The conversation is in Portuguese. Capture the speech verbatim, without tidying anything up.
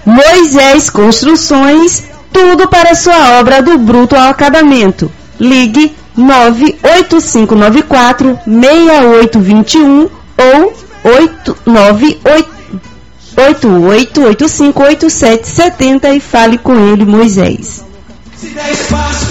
Moisés Construções, tudo para sua obra do bruto ao acabamento. Ligue nove oito cinco nove quatro seis oito dois um ou oito nove oito oito oito cinco oito sete sete zero e fale com ele, Moisés. Se der espaço,